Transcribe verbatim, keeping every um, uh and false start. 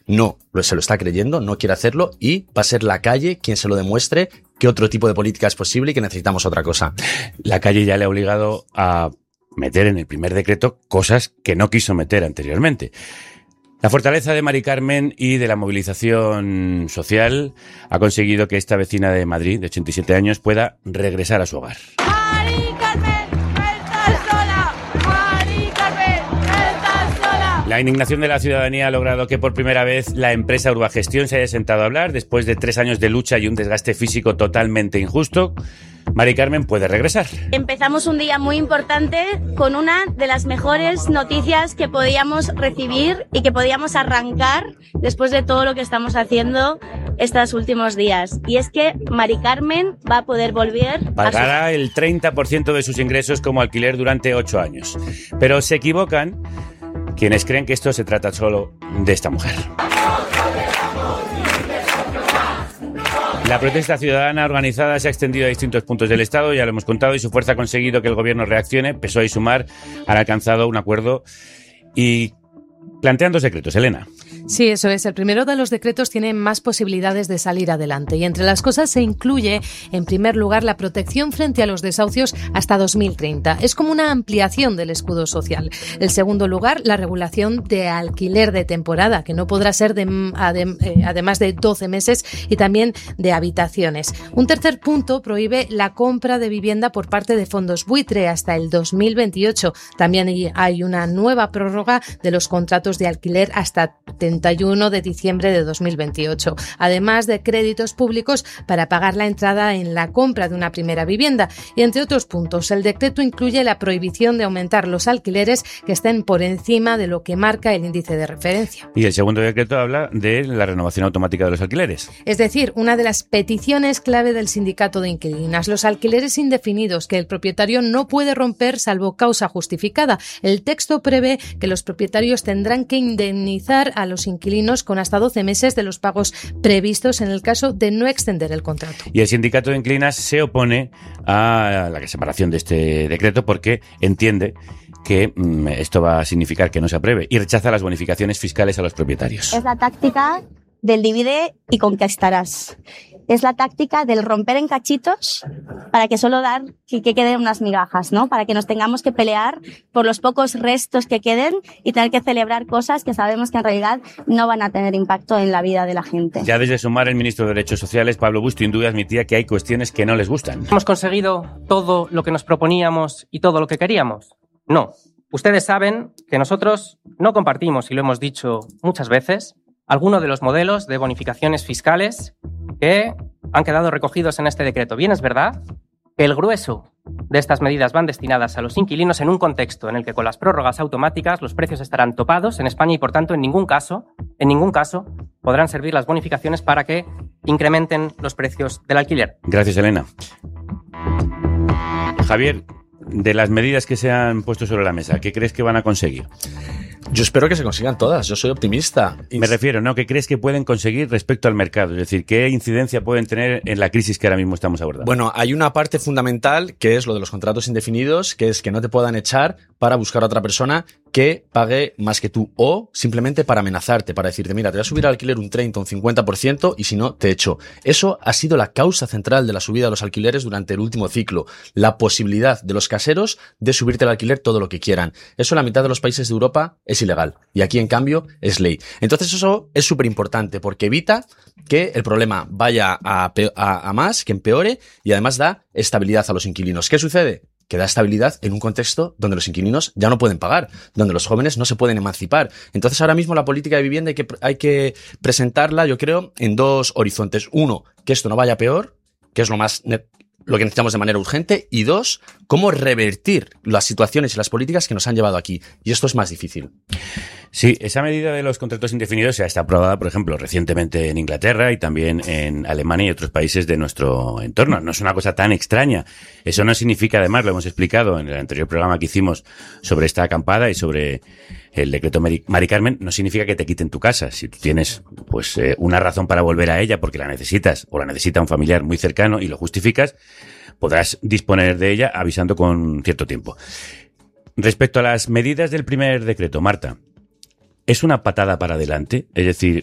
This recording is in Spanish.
no se lo está creyendo, no quiere hacerlo y va a ser la calle quien se lo demuestre que otro tipo de política es posible y que necesitamos otra cosa. La calle ya le ha obligado a meter en el primer decreto cosas que no quiso meter anteriormente. La fortaleza de Mari Carmen y de la movilización social ha conseguido que esta vecina de Madrid, de ochenta y siete años, pueda regresar a su hogar. ¡Mari Carmen, estás sola! ¡Mari Carmen, estás sola! La indignación de la ciudadanía ha logrado que por primera vez la empresa Urbagestión se haya sentado a hablar después de tres años de lucha y un desgaste físico totalmente injusto. Mari Carmen puede regresar. Empezamos un día muy importante con una de las mejores noticias que podíamos recibir y que podíamos arrancar después de todo lo que estamos haciendo estos últimos días. Y es que Mari Carmen va a poder volver Pagará a su... el treinta por ciento de sus ingresos como alquiler durante ocho años. Pero se equivocan quienes creen que esto se trata solo de esta mujer. La protesta ciudadana organizada se ha extendido a distintos puntos del Estado, ya lo hemos contado, y su fuerza ha conseguido que el gobierno reaccione. P S O E y Sumar han alcanzado un acuerdo y plantean dos decretos. Elena. Sí, eso es. El primero de los decretos tiene más posibilidades de salir adelante y entre las cosas se incluye, en primer lugar, la protección frente a los desahucios hasta dos mil treinta. Es como una ampliación del escudo social. En segundo lugar, la regulación de alquiler de temporada, que no podrá ser de, adem, eh, además de doce meses y también de habitaciones. Un tercer punto prohíbe la compra de vivienda por parte de fondos buitre hasta el dos mil veintiocho. También hay una nueva prórroga de los contratos de alquiler hasta treinta y uno de diciembre de dos mil veintiocho, además de créditos públicos para pagar la entrada en la compra de una primera vivienda. Y entre otros puntos, el decreto incluye la prohibición de aumentar los alquileres que estén por encima de lo que marca el índice de referencia. Y el segundo decreto habla de la renovación automática de los alquileres. Es decir, una de las peticiones clave del sindicato de inquilinas, los alquileres indefinidos que el propietario no puede romper salvo causa justificada. El texto prevé que los propietarios tendrán que indemnizar a los inquilinos con hasta doce meses de los pagos previstos en el caso de no extender el contrato. Y el sindicato de inquilinas se opone a la separación de este decreto porque entiende que mmm, esto va a significar que no se apruebe y rechaza las bonificaciones fiscales a los propietarios. Es la táctica del divide y conquistarás. Es la táctica del romper en cachitos para que solo dar que, que queden unas migajas, ¿no? Para que nos tengamos que pelear por los pocos restos que queden y tener que celebrar cosas que sabemos que en realidad no van a tener impacto en la vida de la gente. Ya desde Sumar, el ministro de Derechos Sociales, Pablo Busto-Indúi, admitía que hay cuestiones que no les gustan. ¿Hemos conseguido todo lo que nos proponíamos y todo lo que queríamos? No. Ustedes saben que nosotros no compartimos, y lo hemos dicho muchas veces, alguno de los modelos de bonificaciones fiscales que han quedado recogidos en este decreto. Bien, es verdad que el grueso de estas medidas van destinadas a los inquilinos en un contexto en el que con las prórrogas automáticas los precios estarán topados en España y, por tanto, en ningún caso, en ningún caso podrán servir las bonificaciones para que incrementen los precios del alquiler. Gracias, Elena. Javier, de las medidas que se han puesto sobre la mesa, ¿qué crees que van a conseguir? Yo espero que se consigan todas, yo soy optimista. Me refiero, ¿no? ¿Qué crees que pueden conseguir respecto al mercado? Es decir, ¿qué incidencia pueden tener en la crisis que ahora mismo estamos abordando? Bueno, hay una parte fundamental que es lo de los contratos indefinidos, que es que no te puedan echar para buscar a otra persona que pague más que tú o simplemente para amenazarte, para decirte, mira, te voy a subir al alquiler un treinta, un cincuenta por ciento y si no, te echo. Eso ha sido la causa central de la subida de los alquileres durante el último ciclo. La posibilidad de los caseros de subirte al alquiler todo lo que quieran. Eso en la mitad de los países de Europa es ilegal y aquí en cambio es ley. Entonces eso es súper importante porque evita que el problema vaya a, a, a más, que empeore y además da estabilidad a los inquilinos. ¿Qué sucede? Que da estabilidad en un contexto donde los inquilinos ya no pueden pagar, donde los jóvenes no se pueden emancipar. Entonces ahora mismo la política de vivienda hay que, hay que presentarla, yo creo, en dos horizontes. Uno, que esto no vaya peor, que es lo más lo que necesitamos de manera urgente, y dos, cómo revertir las situaciones y las políticas que nos han llevado aquí. Y esto es más difícil. Sí, esa medida de los contratos indefinidos ya está aprobada, por ejemplo, recientemente en Inglaterra y también en Alemania y otros países de nuestro entorno. No es una cosa tan extraña. Eso no significa, además, lo hemos explicado en el anterior programa que hicimos sobre esta acampada y sobre el decreto Mari Carmen, no significa que te quiten tu casa. Si tú tienes pues eh, una razón para volver a ella porque la necesitas o la necesita un familiar muy cercano y lo justificas, podrás disponer de ella avisando con cierto tiempo. Respecto a las medidas del primer decreto, Marta, ¿es una patada para adelante? Es decir,